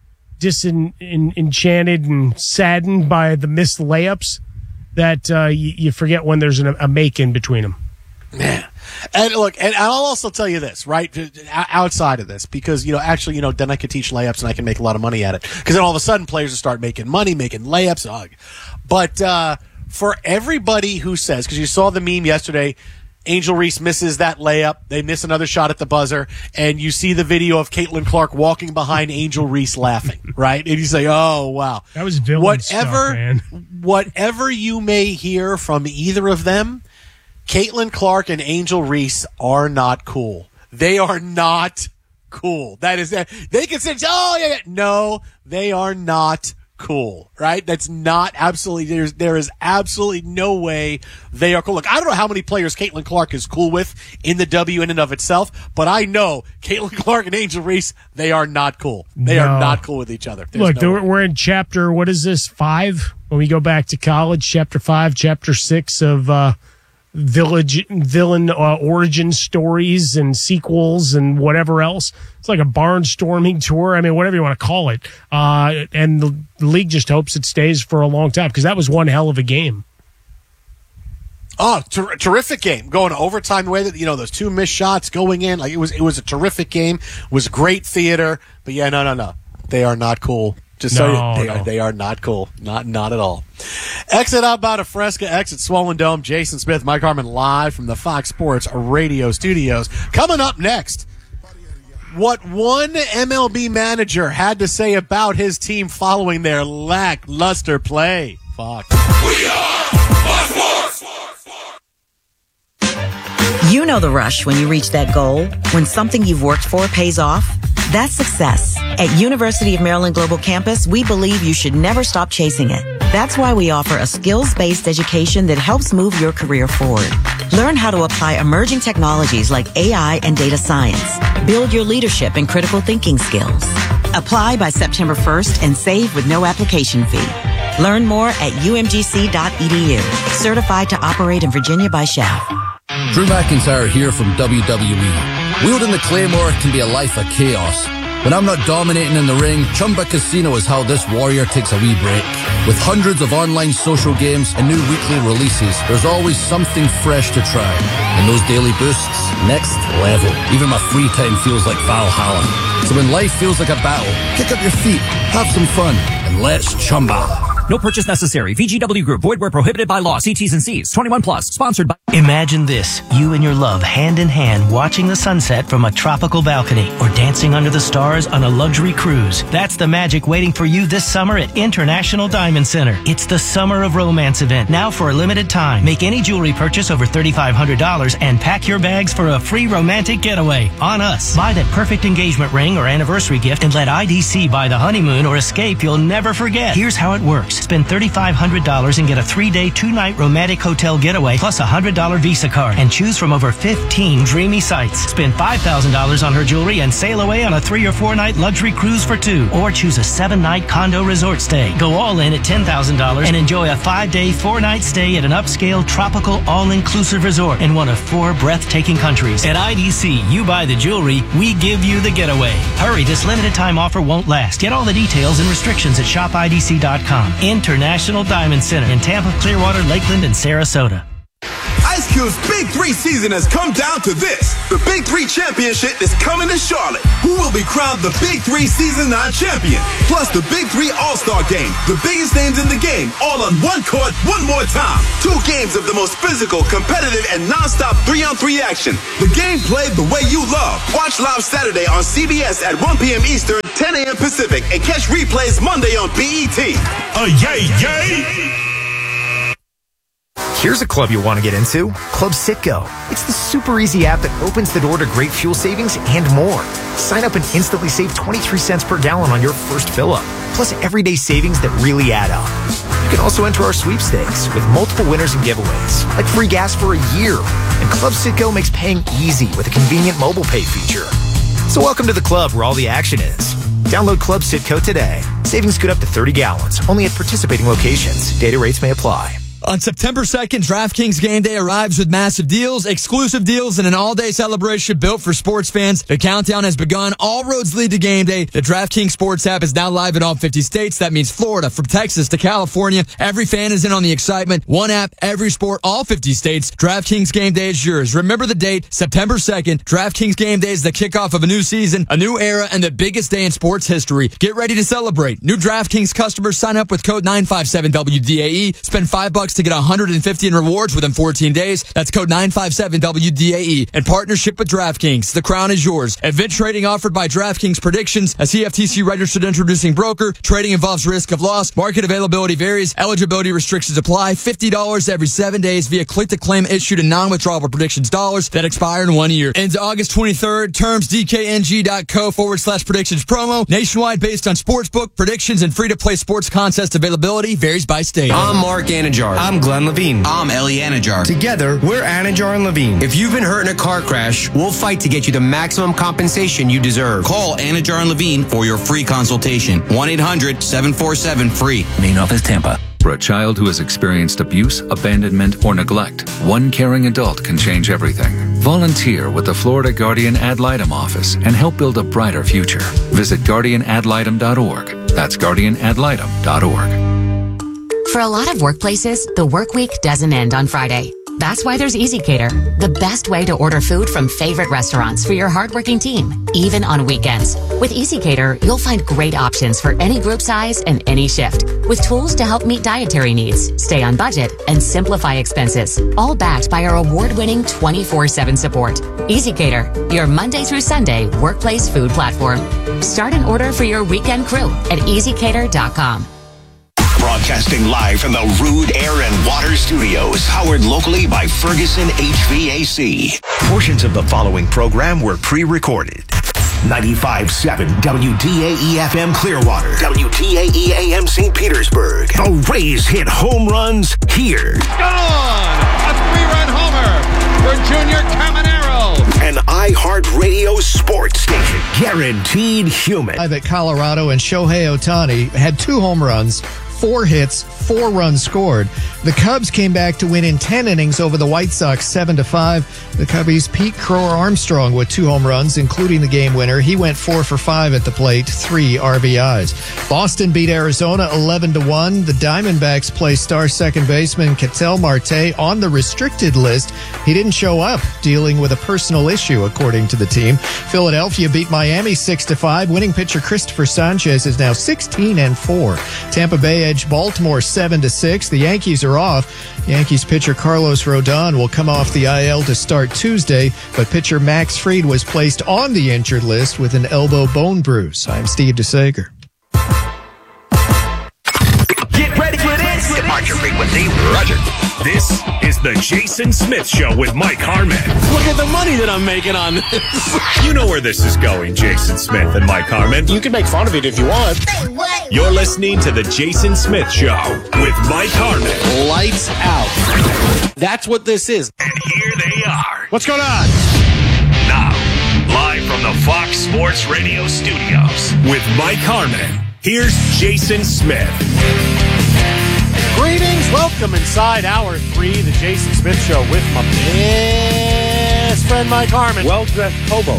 disenchanted and saddened by the missed layups that you forget when there's a make in between them. Yeah. And look, and I'll also tell you this, right, outside of this, because, then I could teach layups and I can make a lot of money at it. Because then all of a sudden players will start making money, making layups. But for everybody who says, because you saw the meme yesterday, Angel Reese misses that layup. They miss another shot at the buzzer. And you see the video of Caitlin Clark walking behind Angel Reese laughing, right? And you say, oh, wow. That was villain stuff, man. Whatever you may hear from either of them, Caitlin Clark and Angel Reese are not cool. They are not cool. That is, they can say, no, they are not cool, right? That's not absolutely, there is absolutely no way they are cool. Look, I don't know how many players Caitlin Clark is cool with in the W in and of itself, but I know Caitlin Clark and Angel Reese, they are not cool. They are not cool with each other. Look, we're in chapter, what is this, 5? When we go back to college, chapter 5, chapter 6 of villain origin stories and sequels and whatever else. It's like a barnstorming tour. I mean, whatever you want to call it. And the league just hopes it stays for a long time because that was one hell of a game. Oh, terrific game. Going to overtime the way that, those 2 missed shots going in. Like it was a terrific game. It was great theater. But yeah, no. They are not cool. They are not cool. Not at all. Exit outbound of Fresca, exit Swollen Dome. Jason Smith, Mike Harmon live from the Fox Sports Radio studios. Coming up next, what one MLB manager had to say about his team following their lackluster play. Fox. We are Fox Sports. You know the rush when you reach that goal, when something you've worked for pays off. That's success. At University of Maryland Global Campus, we believe you should never stop chasing it. That's why we offer a skills-based education that helps move your career forward. Learn how to apply emerging technologies like AI and data science. Build your leadership and critical thinking skills. Apply by September 1st and save with no application fee. Learn more at umgc.edu. Certified to operate in Virginia by Shaft. Drew McIntyre here from WWE. Wielding the Claymore can be a life of chaos. When I'm not dominating in the ring, Chumba Casino is how this warrior takes a wee break. With hundreds of online social games and new weekly releases, there's always something fresh to try. And those daily boosts, next level. Even my free time feels like Valhalla. So when life feels like a battle, kick up your feet, have some fun, and let's Chumba. No purchase necessary. VGW Group. Void where prohibited by law. See T's and C's. 21 plus. Sponsored by... Imagine this. You and your love hand in hand watching the sunset from a tropical balcony or dancing under the stars on a luxury cruise. That's the magic waiting for you this summer at International Diamond Center. It's the Summer of Romance event now for a limited time. Make any jewelry purchase over $3,500 and pack your bags for a free romantic getaway on us. Buy that perfect engagement ring or anniversary gift and let IDC buy the honeymoon or escape you'll never forget. Here's how it works. Spend $3,500 and get a 3-day, 2-night romantic hotel getaway plus $100 $1,000 Visa card and choose from over 15 dreamy sites. Spend $5,000 on her jewelry and sail away on a 3 or 4 night luxury cruise for 2. Or choose a 7-night condo resort stay. Go all in at $10,000 and enjoy a 5-day, 4-night stay at an upscale tropical all-inclusive resort in one of 4 breathtaking countries. At IDC, you buy the jewelry, we give you the getaway. Hurry, this limited time offer won't last. Get all the details and restrictions at shopidc.com. International Diamond Center in Tampa, Clearwater, Lakeland, and Sarasota. Ice Cube's Big 3 season has come down to this. The Big 3 Championship is coming to Charlotte. Who will be crowned the Big 3 Season 9 champion? Plus the Big 3 All-Star Game. The biggest names in the game, all on one court, one more time. 2 games of the most physical, competitive, and non-stop 3-on-3 action. The game played the way you love. Watch live Saturday on CBS at 1 p.m. Eastern, 10 a.m. Pacific, and catch replays Monday on BET. Yay, yay! Here's a club you'll want to get into, Club Citgo. It's the super easy app that opens the door to great fuel savings and more. Sign up and instantly save 23 cents per gallon on your first fill-up, plus everyday savings that really add up. You can also enter our sweepstakes with multiple winners and giveaways, like free gas for a year. And Club Citgo makes paying easy with a convenient mobile pay feature. So welcome to the club where all the action is. Download Club Citgo today. Savings good up to 30 gallons, only at participating locations. Data rates may apply. On September 2nd, DraftKings Game Day arrives with massive deals, exclusive deals, and an all-day celebration built for sports fans. The countdown has begun. All roads lead to Game Day. The DraftKings Sports app is now live in all 50 states. That means Florida, from Texas to California. Every fan is in on the excitement. One app, every sport, all 50 states. DraftKings Game Day is yours. Remember the date, September 2nd. DraftKings Game Day is the kickoff of a new season, a new era, and the biggest day in sports history. Get ready to celebrate. New DraftKings customers sign up with code 957WDAE. Spend $5 to get $150 in rewards within 14 days. That's code 957WDAE. In partnership with DraftKings, the crown is yours. Event trading offered by DraftKings Predictions, a CFTC registered introducing broker. Trading involves risk of loss. Market availability varies. Eligibility restrictions apply. $50 every 7 days via click-to-claim issued in non-withdrawable predictions dollars that expire in 1 year. Ends August 23rd. Terms dkng.co/predictions promo. Nationwide based on sportsbook, predictions, and free-to-play sports contest availability varies by state. I'm Mark Anajar. I'm Glenn Levine. I'm Ellie Anajar. Together, we're Anajar and Levine. If you've been hurt in a car crash, we'll fight to get you the maximum compensation you deserve. Call Anajar and Levine for your free consultation. 1-800-747-FREE. Main office, Tampa. For a child who has experienced abuse, abandonment, or neglect, one caring adult can change everything. Volunteer with the Florida Guardian Ad Litem office and help build a brighter future. Visit guardianadlitem.org. That's guardianadlitem.org. For a lot of workplaces, the work week doesn't end on Friday. That's why there's EasyCater, the best way to order food from favorite restaurants for your hardworking team, even on weekends. With EasyCater, you'll find great options for any group size and any shift, with tools to help meet dietary needs, stay on budget, and simplify expenses, all backed by our award-winning 24/7 support. EasyCater, your Monday through Sunday workplace food platform. Start an order for your weekend crew at easycater.com. Broadcasting live from the Rude Air and Water Studios, powered locally by Ferguson HVAC. Portions of the following program were pre-recorded. 95.7 WDAE FM Clearwater, WDAE AM St. Petersburg. The Rays hit home runs here. Gone! A 3-run homer for Junior Caminero. An iHeartRadio sports station, guaranteed human. Live at Colorado, and Shohei Ohtani had 2 home runs, 4 hits, 4 runs scored. The Cubs came back to win in 10 innings over the White Sox 7-5. The Cubbies' Pete Crow-Armstrong with 2 home runs, including the game winner. He went 4 for 5 at the plate, 3 RBIs. Boston beat Arizona 11-1. The Diamondbacks play star second baseman Ketel Marte on the restricted list. He didn't show up, dealing with a personal issue, according to the team. Philadelphia beat Miami 6-5. Winning pitcher Christopher Sanchez is now 16-4. Tampa Bay edged Baltimore 7-6. The Yankees are off. Yankees pitcher Carlos Rodon will come off the IL to start Tuesday, but pitcher Max Fried was placed on the injured list with an elbow bone bruise. I'm Steve DeSager. Get ready for this. Departure frequency, Roger. This is the Jason Smith Show with Mike Harmon. Look at the money that I'm making on this. You know where this is going, Jason Smith and Mike Harmon. You can make fun of it if you want. You're listening to the Jason Smith Show with Mike Harmon. Lights out. That's what this is. And here they are. What's going on? Now, live from the Fox Sports Radio studios with Mike Harmon. Here's Jason Smith. Greetings. Welcome inside Hour 3, the Jason Smith Show with my best friend Mike Harmon. Well-dressed hobo.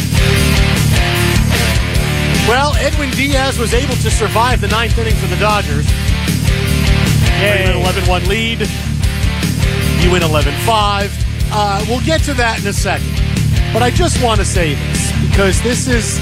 Well, Edwin Diaz was able to survive the ninth inning for the Dodgers. Yay. 11-1 lead. You win 11-5. We'll get to that in a second. But I just want to say this, because this is,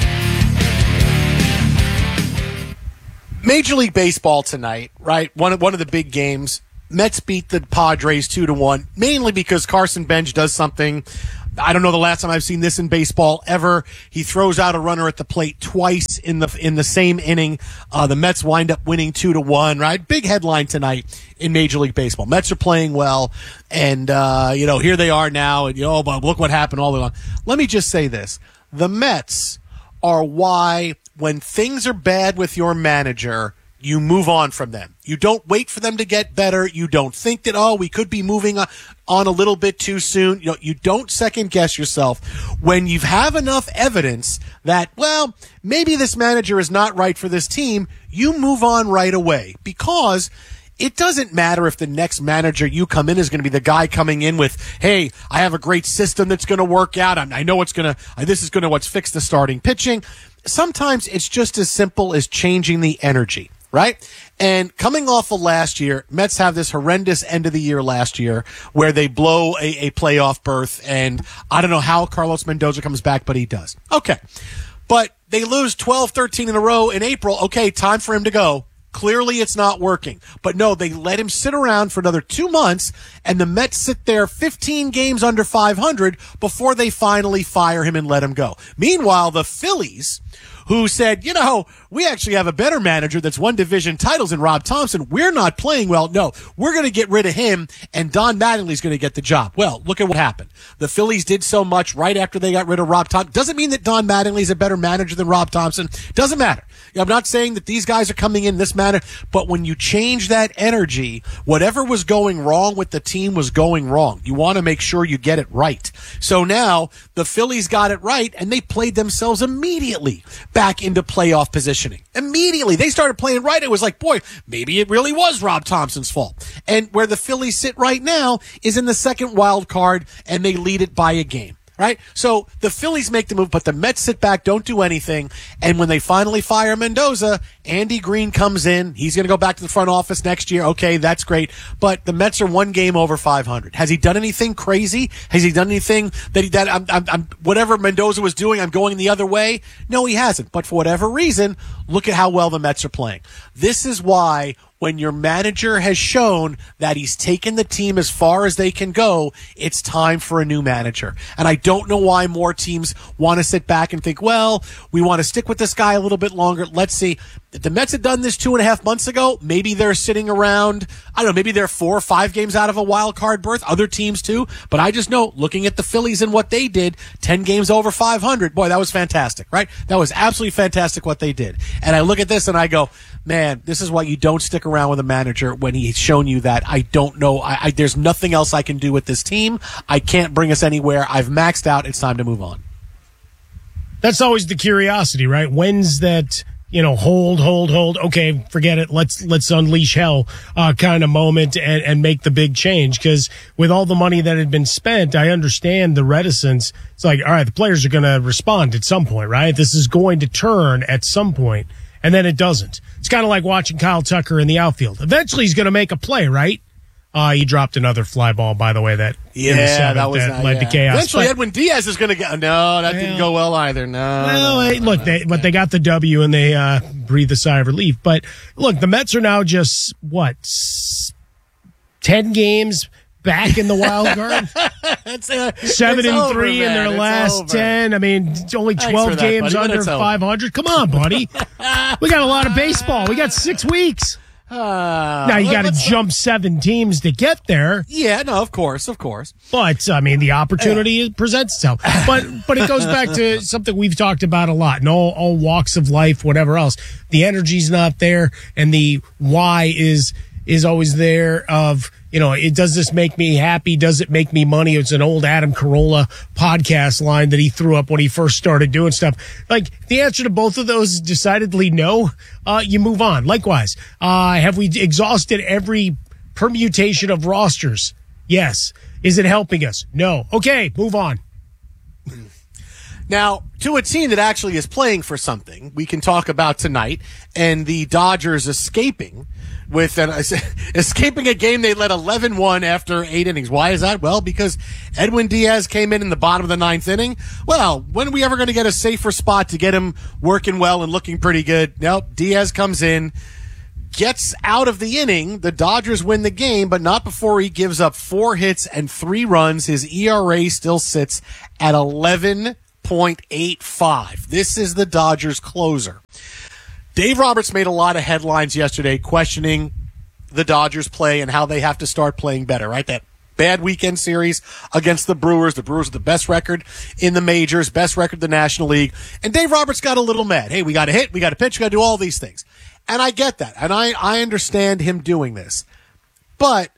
Major League Baseball tonight, right? One of the big games. Mets beat the Padres 2-1, mainly because Carson Bench does something. I don't know the last time I've seen this in baseball ever. He throws out a runner at the plate twice in the same inning. The Mets wind up winning 2-1, right? Big headline tonight in Major League Baseball. Mets are playing well, and here they are now, and but look what happened all along. Let me just say this: the Mets are why, when things are bad with your manager, you move on from them. You don't wait for them to get better. You don't think that, we could be moving on a little bit too soon. You don't second guess yourself. When you have enough evidence that, maybe this manager is not right for this team, you move on right away, because it doesn't matter if the next manager you come in is going to be the guy coming in with, hey, I have a great system that's going to work out. I know this is going to what's fix the starting pitching. Sometimes it's just as simple as changing the energy, right? And coming off of last year, Mets have this horrendous end of the year last year where they blow a playoff berth, and I don't know how Carlos Mendoza comes back, but he does. Okay. But they lose 12, 13 in a row in April. Okay, time for him to go. Clearly it's not working. But no, they let him sit around for another 2 months, and the Mets sit there 15 games under 500 before they finally fire him and let him go. Meanwhile, the Phillies, who said, we actually have a better manager that's won division titles in Rob Thompson. We're not playing well. No, we're going to get rid of him, and Don Mattingly's going to get the job. Well, look at what happened. The Phillies did so much right after they got rid of Rob Thompson. Doesn't mean that Don Mattingly's a better manager than Rob Thompson. Doesn't matter. I'm not saying that these guys are coming in this manner, but when you change that energy, whatever was going wrong with the team was going wrong. You want to make sure you get it right. So now the Phillies got it right, and they played themselves immediately back into playoff positioning. Immediately. They started playing right. It was like, boy, maybe it really was Rob Thompson's fault. And where the Phillies sit right now is in the second wild card, and they lead it by a game. Right? So the Phillies make the move, but the Mets sit back, don't do anything. And when they finally fire Mendoza, Andy Green comes in. He's going to go back to the front office next year. Okay, that's great. But the Mets are one game over 500. Has he done anything crazy? Has he done anything that whatever Mendoza was doing, I'm going the other way? No, he hasn't. But for whatever reason, look at how well the Mets are playing. This is why, when your manager has shown that he's taken the team as far as they can go, it's time for a new manager. And I don't know why more teams want to sit back and think, well, we want to stick with this guy a little bit longer. Let's see. If the Mets had done this 2.5 months ago, maybe they're sitting around, I don't know, maybe they're 4 or 5 games out of a wild card berth. Other teams too. But I just know, looking at the Phillies and what they did, 10 games over 500, boy, that was fantastic, right? That was absolutely fantastic what they did. And I look at this and I go, man, this is why you don't stick around with a manager when he's shown you that. I don't know. There's nothing else I can do with this team. I can't bring us anywhere. I've maxed out. It's time to move on. That's always the curiosity, right? When's that, hold. Okay, forget it. Let's unleash hell kind of moment and make the big change. Because with all the money that had been spent, I understand the reticence. It's like, all right, the players are going to respond at some point, right? This is going to turn at some point. And then it doesn't. It's kind of like watching Kyle Tucker in the outfield. Eventually he's going to make a play, right? He dropped another fly ball, by the way, that led to chaos. Eventually Edwin Diaz is going to get... No, that didn't go well either. No. Well, look, they got the W and they breathed a sigh of relief. But look, the Mets are now just, 10 games back in the wild card? 7-3 in their last 10. I mean, it's only 12 games under 500. Come on, buddy. We got a lot of baseball. We got 6 weeks. Now you got to jump 7 teams to get there. Yeah, no, of course. But I mean, the opportunity presents itself. But it goes back to something we've talked about a lot in all walks of life, whatever else. The energy's not there, and the why is always there. Of does this make me happy? Does it make me money? It's an old Adam Carolla podcast line that he threw up when he first started doing stuff. Like, the answer to both of those is decidedly no. You move on. Likewise, have we exhausted every permutation of rosters? Yes. Is it helping us? No. Okay, move on. Now, to a team that actually is playing for something, we can talk about tonight, and the Dodgers escaping a game they led 11-1 after 8 innings. Why is that? Well, because Edwin Diaz came in the bottom of the 9th inning. Well, when are we ever going to get a safer spot to get him working well and looking pretty good? Nope. Diaz comes in, gets out of the inning. The Dodgers win the game, but not before he gives up 4 hits and 3 runs. His ERA still sits at 11.85. This is the Dodgers closer. Dave Roberts made a lot of headlines yesterday questioning the Dodgers play and how they have to start playing better, right? That bad weekend series against the Brewers. The Brewers are the best record in the majors, best record in the National League. And Dave Roberts got a little mad. Hey, we got to hit, we got to pitch, we got to do all these things. And I get that. And I understand him doing this. But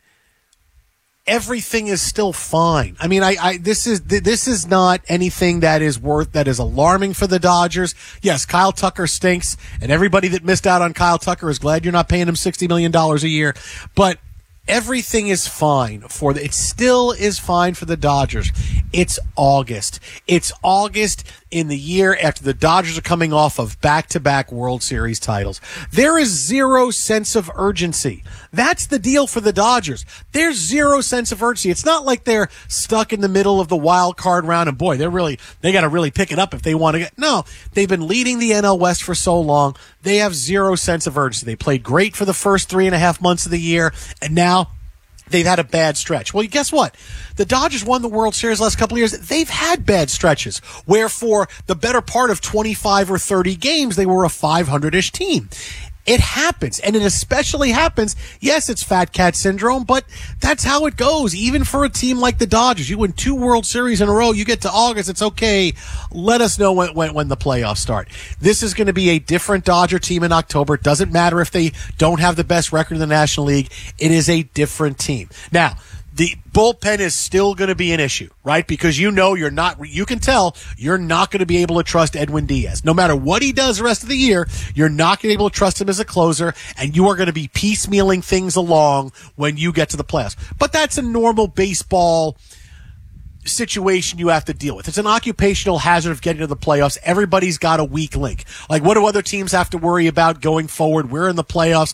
everything is still fine. I mean, this is not anything that is alarming for the Dodgers. Yes, Kyle Tucker stinks, and everybody that missed out on Kyle Tucker is glad you're not paying him $60 million a year. But everything is fine it still is fine for the Dodgers. It's August. It's August in the year after the Dodgers are coming off of back-to-back World Series titles. There is zero sense of urgency. That's the deal for the Dodgers. There's zero sense of urgency. It's not like they're stuck in the middle of the wild card round and boy, they got to really pick it up if they want to get. No, they've been leading the NL West for so long. They have zero sense of urgency. They played great for the first 3.5 months of the year, and now they've had a bad stretch. Well, guess what? The Dodgers won the World Series the last couple of years. They've had bad stretches where for the better part of 25 or 30 games, they were a 500-ish team. It happens, and it especially happens. Yes, it's fat cat syndrome, but that's how it goes. Even for a team like the Dodgers, you win 2 World Series in a row, you get to August, it's okay. Let us know when the playoffs start. This is going to be a different Dodger team in October. It doesn't matter if they don't have the best record in the National League. It is a different team. Now, the bullpen is still going to be an issue, right? Because you can tell you're not going to be able to trust Edwin Diaz. No matter what he does the rest of the year, you're not going to be able to trust him as a closer, and you are going to be piecemealing things along when you get to the playoffs. But that's a normal baseball situation you have to deal with. It's an occupational hazard of getting to the playoffs. Everybody's got a weak link. Like, what do other teams have to worry about going forward? We're in the playoffs.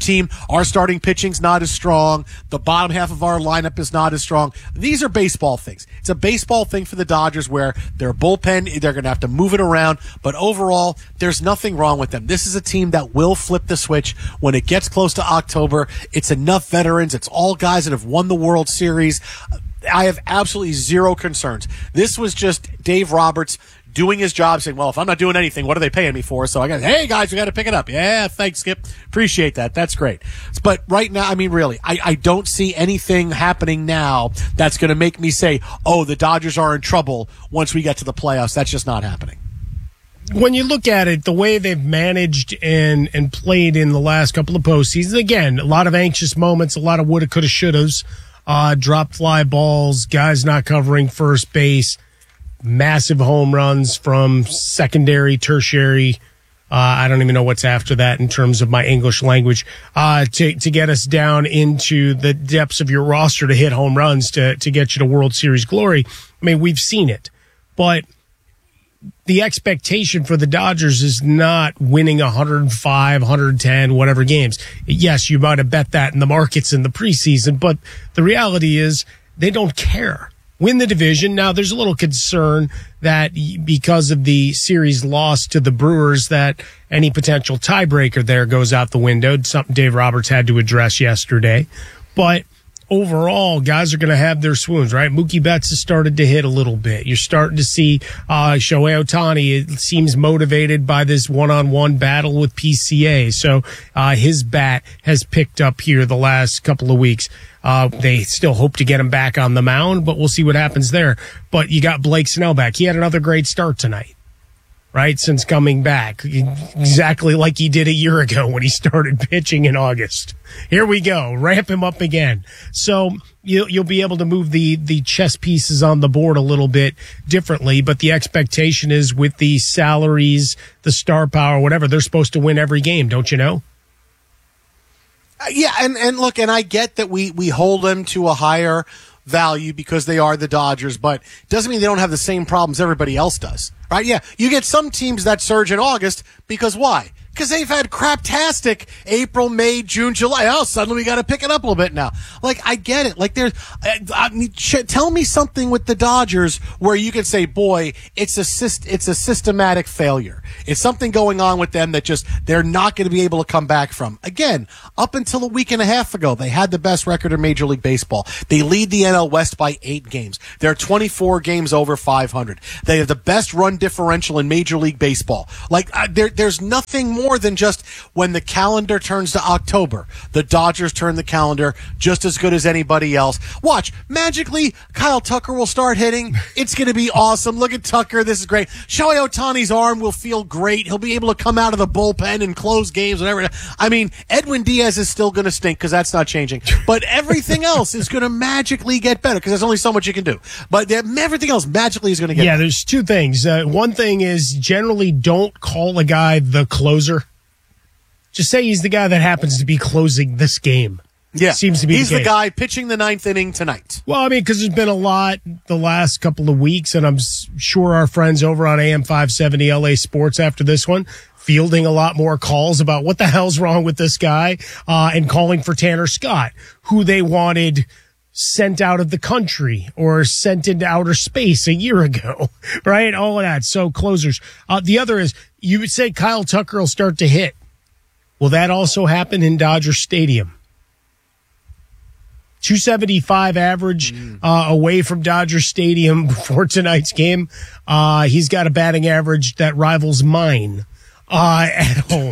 Our starting pitching's not as strong. The bottom half of our lineup is not as strong. These are baseball things. It's a baseball thing for the Dodgers where their bullpen, they're going to have to move it around. But overall, there's nothing wrong with them. This is a team that will flip the switch when it gets close to October. It's enough veterans. It's all guys that have won the World Series. I have absolutely zero concerns. This was just Dave Roberts doing his job, saying, well, if I'm not doing anything, what are they paying me for? So hey, guys, we got to pick it up. Yeah, thanks, Skip. Appreciate that. That's great. But right now, I mean, really, I don't see anything happening now that's going to make me say, oh, the Dodgers are in trouble once we get to the playoffs. That's just not happening. When you look at it, the way they've managed and played in the last couple of postseasons, again, a lot of anxious moments, a lot of woulda, coulda, shouldas. Drop fly balls, guys not covering first base, massive home runs from secondary, tertiary. I don't even know what's after that in terms of my English language, to get us down into the depths of your roster to hit home runs to get you to World Series glory. I mean, we've seen it, but the expectation for the Dodgers is not winning 105, 110, whatever games. Yes, you might have bet that in the markets in the preseason, but the reality is they don't care. Win the division. Now, there's a little concern that because of the series loss to the Brewers, that any potential tiebreaker there goes out the window, something Dave Roberts had to address yesterday. But overall, guys are going to have their swoons, right? Mookie Betts has started to hit a little bit. You're starting to see Shohei Ohtani. It seems motivated by this one-on-one battle with PCA. So his bat has picked up here the last couple of weeks. They still hope to get him back on the mound, but we'll see what happens there. But you got Blake Snell back. He had another great start tonight, right, since coming back. Exactly like he did a year ago when he started pitching in August. Here we go. Ramp him up again. So you'll be able to move the chess pieces on the board a little bit differently, but the expectation is with the salaries, the star power, whatever, they're supposed to win every game, don't you know? Yeah, and look, and I get that we hold them to a higher value because they are the Dodgers, but it doesn't mean they don't have the same problems everybody else does, right? Yeah, you get some teams that surge in August because why? Because they've had craptastic April, May, June, July. Oh, suddenly we got to pick it up a little bit now. Like, I get it. Like, tell me something with the Dodgers where you can say, boy, it's a systematic failure. It's something going on with them that just they're not going to be able to come back from. Again, up until a week and a half ago, they had the best record in Major League Baseball. They lead the NL West by 8 games. They're 24 games over 500. They have the best run differential in Major League Baseball. Like, there's nothing more than just when the calendar turns to October, the Dodgers turn the calendar just as good as anybody else. Watch, magically, Kyle Tucker will start hitting. It's going to be awesome. Look at Tucker. This is great. Shohei Ohtani's arm will feel great. He'll be able to come out of the bullpen and close games, whatever. I mean, Edwin Diaz is still going to stink because that's not changing. But everything else is going to magically get better because there's only so much you can do. But everything else magically is going to get better. There's 2 things. One thing is generally don't call a guy the closer. Just say he's the guy that happens to be closing this game. Yeah. Seems to be he's the the guy pitching the 9th inning tonight. Well, I mean, because there's been a lot the last couple of weeks, and I'm sure our friends over on AM 570 LA Sports after this one fielding a lot more calls about what the hell's wrong with this guy and calling for Tanner Scott, who they wanted sent out of the country or sent into outer space a year ago, right? All of that. So closers. The other is you would say Kyle Tucker will start to hit. Will that also happen in Dodger Stadium? 275 average away from Dodger Stadium before tonight's game. He's got a batting average that rivals mine at home.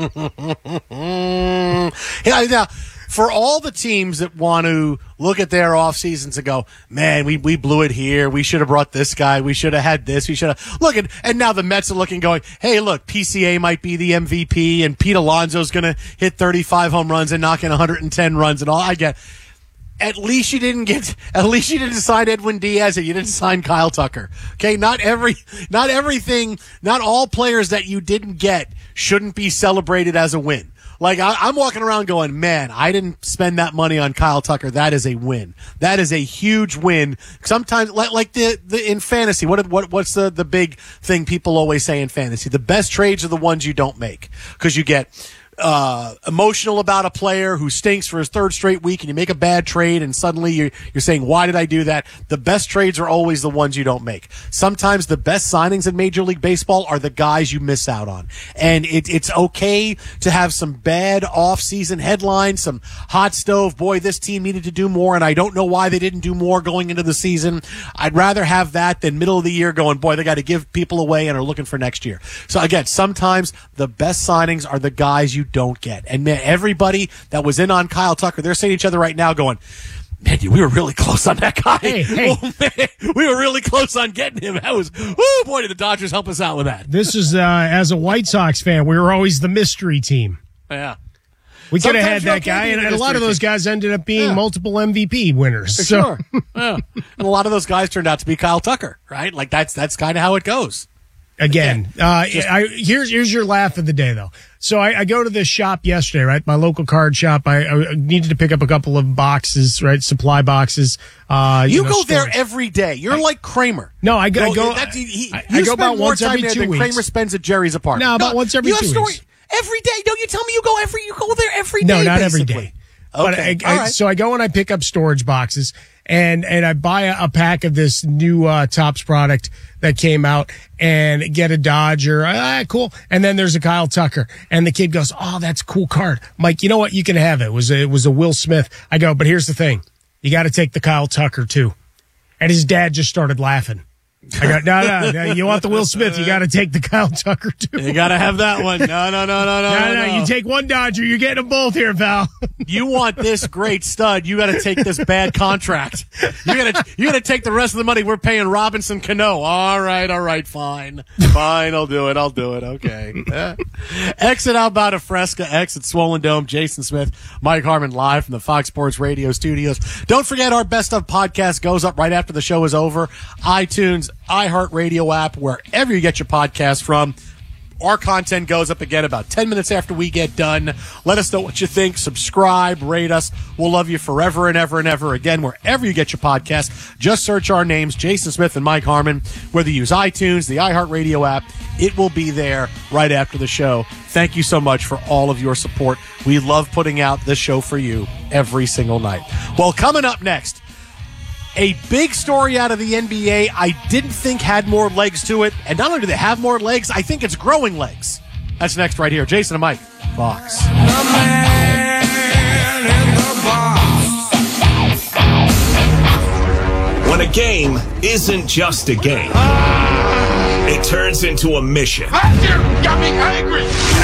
Yeah, now, for all the teams that want to look at their off seasons and go, man, we blew it here. We should have brought this guy. We should have had this. We should have look at, and now the Mets are looking, going, hey, look, PCA might be the MVP, and Pete Alonso's going to hit 35 home runs and knock in 110 runs and all. I get. At least you didn't sign Edwin Diaz and you didn't sign Kyle Tucker. Okay, not all players that you didn't get shouldn't be celebrated as a win. Like, I'm walking around going, man, I didn't spend that money on Kyle Tucker. That is a win. That is a huge win. Sometimes, like the in fantasy, what's the big thing people always say in fantasy? The best trades are the ones you don't make because you get emotional about a player who stinks for his 3rd straight week, and you make a bad trade, and suddenly you're saying, why did I do that? The best trades are always the ones you don't make. Sometimes the best signings in Major League Baseball are the guys you miss out on. And it's okay to have some bad off-season headlines, some hot stove, boy, this team needed to do more, and I don't know why they didn't do more going into the season. I'd rather have that than middle of the year going, boy, they got to give people away and are looking for next year. So again, sometimes the best signings are the guys you don't get. And man, everybody that was in on Kyle Tucker, they're saying to each other right now going, man, we were really close on that guy. Hey. Oh, man, we were really close on getting him. That was, oh boy, did the Dodgers help us out with that. This is, as a White Sox fan, we were always the mystery team. Yeah. We could have had that guy, and a lot of those guys ended up being multiple MVP winners. For sure. Yeah. And a lot of those guys turned out to be Kyle Tucker, right? Like that's kind of how it goes. Again, here's your laugh of the day, though. So I go to this shop yesterday, right? My local card shop. I needed to pick up a couple of boxes, right? Supply boxes. You go there every day. You're like Kramer. No, I go. You go about once every 2 weeks. Kramer spends at Jerry's apartment. No, about once every 2 weeks. Every day. Don't you tell me you go there every day? No, not basically. every day. Okay. But so I go and I pick up storage boxes, and I buy a pack of this new Topps product that came out, and get a Dodger. Cool. And then there's a Kyle Tucker, and the kid goes, "Oh, that's a cool card, Mike. You know what? You can have it. It was a Will Smith." I go, but here's the thing: You got to take the Kyle Tucker, too. And his dad just started laughing. I got no. You want the Will Smith? You got to take the Kyle Tucker too. You got to have that one. No. You take one Dodger. You're getting them both here, pal. You want this great stud? You got to take this bad contract. You got to take the rest of the money we're paying Robinson Cano. All right, fine. I'll do it. Okay. Exit Alberta Fresca. Exit Swollen Dome. Jason Smith, Mike Harmon, live from the Fox Sports Radio studios. Don't forget our Best of podcast goes up right after the show is over. iTunes, iHeartRadio app, wherever you get your podcast from. Our content goes up again about 10 minutes after we get done. Let us know what you think. Subscribe, rate us. We'll love you forever and ever and ever. Again, wherever you get your podcast, just search our names, Jason Smith and Mike Harmon. Whether you use iTunes, the iHeartRadio app, it will be there right after the show. Thank you so much for all of your support. We love putting out this show for you every single night. Well, coming up next, a big story out of the NBA I didn't think had more legs to it. And not only do they have more legs, I think it's growing legs. That's next right here. Jason and Mike, Fox. When a game isn't just a game, it turns into a mission. Got me angry.